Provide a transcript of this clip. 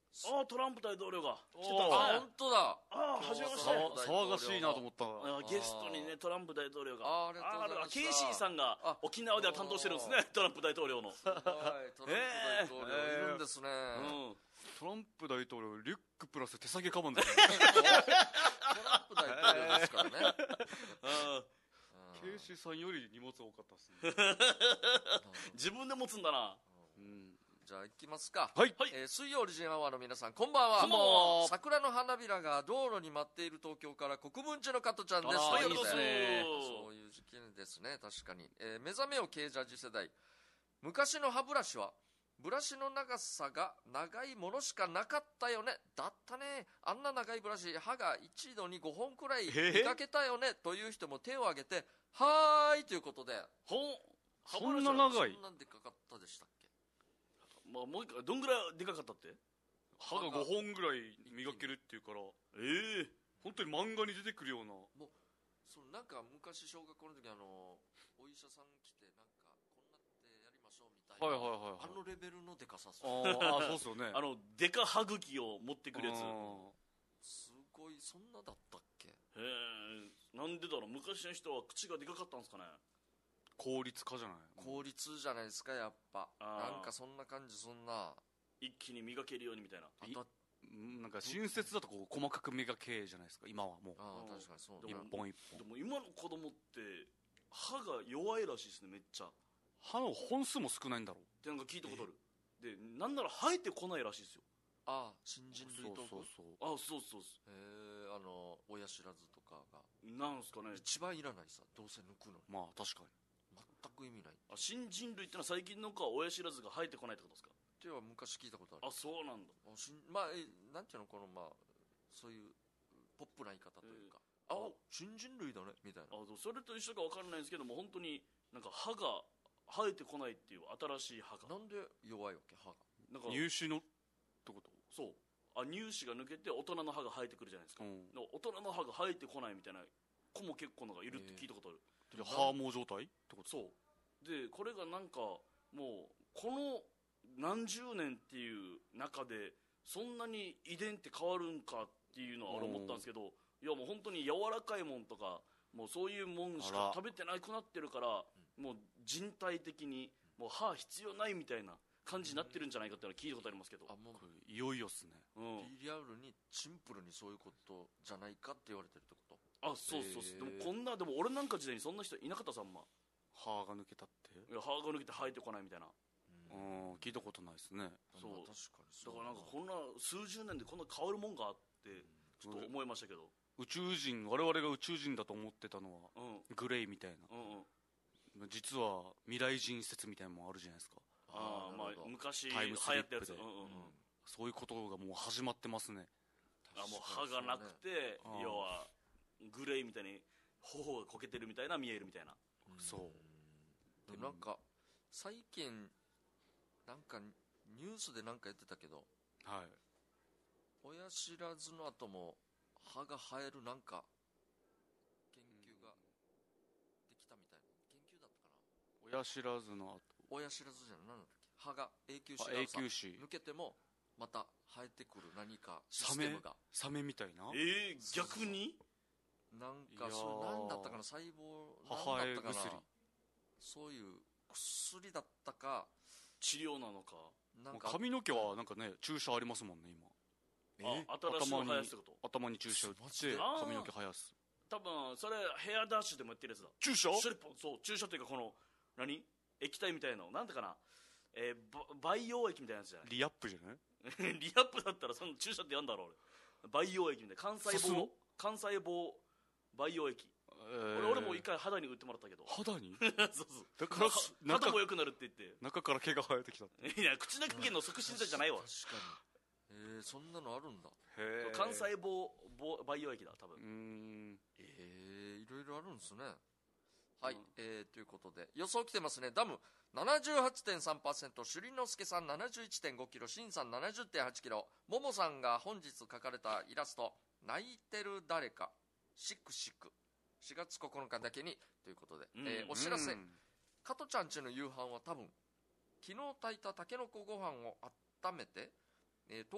ああトランプ大統領が来てたんですね。 あ、本当だ。 ああ初めまして。 騒がしいなと思った。 ゲストにねトランプ大統領が。 ありがとうございました。 ケイシーさんが沖縄では担当してるんですね、トランプ大統領の。 トランプ大統領いるんですね。 トランプ大統領リュックプラス手提げカバンだね。 トランプ大統領ですからね。 ケイシーさんより荷物多かったですね。 自分で持つんだな。 じゃあ行きますか。 はい。 水曜オリジンアワーの皆さんこんばんは。 こんばんは。 桜の花びらが道路に待っている東京から国分寺の加トちゃんです。 はい、よろしく。 そういう時期ですね、確かに。目覚めよ軽ジャージ世代。昔の歯ブラシはブラシの長さが長いものしかなかったよね。だったね。あんな長いブラシ歯が一度に5本くらい見かけたよねという人も手を挙げてはーいということで。 そんな長い。 そんなでかかったでしたっけ。 もう一回どんぐらいでかかったって。 歯が5本ぐらい磨けるっていうから、本当に漫画に出てくるような。もうなんか昔小学校の時お医者さん来てなんかこんなってやりましょうみたいな、あのレベルのでかさ。 そうですよね。 でか歯茎を持ってくるやつ。 すごい。そんなだったっけ。 なんでだろう。昔の人は口がでかかったんですかね。 効率化じゃない。 効率じゃないですか、やっぱ。なんかそんな感じ。そんな一気に磨けるようにみたいな。 なんか親切だとこう細かく磨けじゃないですか今は。もう確かにそう。 一本一本。 でも今の子供って歯が弱いらしいですね。めっちゃ歯の本数も少ないんだろうってなんか聞いたことある。でなんなら生えてこないらしいですよ。 新人類と。 そう親知らずとかがなんすかね。 一番いらないさ、どうせ抜くのに。 まあ確かに全く意味ない。 新人類ってのは最近の子は親知らずが生えてこないってことですか。 っていうのは昔聞いたことある。 そうなんだ。 なんていうの、そういうポップな言い方というか、新人類だねみたいな。 それと一緒か分からないんですけども、本当になんか歯が生えてこないっていう、新しい歯が。 なんで弱いわけ、歯が。 なんか乳歯のってこと。 そう、乳歯が抜けて大人の歯が生えてくるじゃないですか。大人の歯が生えてこないみたいな子も結構なんかいるって聞いたことある。 歯毛状態ってこと。 そうで、これがなんかもうこの何十年っていう中でそんなに遺伝って変わるんかっていうのは俺思ったんですけど、いやもう本当に柔らかいもんとかもうそういうもんしか食べてなくなってるから、もう人体的にもう歯必要ないみたいな感じになってるんじゃないかっていうのは聞いたことありますけど。 もういよいよっすね。 リアルにシンプルにそういうことじゃないかって言われてるってこと。 そう。でも俺なんか時代にそんな人いなかったさ。 歯が抜けたって。 いや、歯が抜けて生えてこないみたいな。 聞いたことないですね。 そう、確かに。だからなんかこんな数十年でこんな変わるもんがあってちょっと思いましたけど。 我々が宇宙人だと思ってたのはグレイみたいな、実は未来人説みたいなのもあるじゃないですか。 昔流行ったやつ。 そういうことがもう始まってますね。 もう歯がなくて、要はグレイみたいに頬がこけてるみたいな、見えるみたいな。 でなんか最近なんかニュースでなんかやってたけど、親知らずの後も歯が生えるなんか研究ができたみたいな。研究だったかな。 親知らずの後。 親知らずじゃない、なんだっけ。歯が永久歯抜けてもまた生えてくる何かシステムが。 サメみたいな。 逆になんか何だったかな、細胞なんだったかな、そういう薬だったか治療なのか。 なんか髪の毛はなんかね注射ありますもんね今。 新しいの生やすってこと。 頭に注射打って髪の毛生やす。 多分それヘアダッシュでもやってるやつだ。 注射。 そう注射っていうかこの液体みたいなのなんてかな、培養液みたいなやつじゃない。 リアップじゃないリアップだったらその注射ってやんだろう俺。培養液みたいな幹細胞培養液。俺も一回肌に打ってもらったけど。 肌にそうだから肌も良くなるって言って中から毛が生えてきたって。 いや口中毛の促進剤じゃないわ。 確かに。そんなのあるんだ。 幹細胞培養液だ多分。 いろいろあるんですね。はい、ということで予想来てますね。ダム 78.3%、 朱里之助さん 71.5 キロ、シンさん 70.8 キロ、ももさんが本日描かれたイラスト泣いてる誰かシクシク4月9日だけにということで、お知らせ、加トちゃんちの夕飯は多分昨日炊いたたけのこご飯を温めて、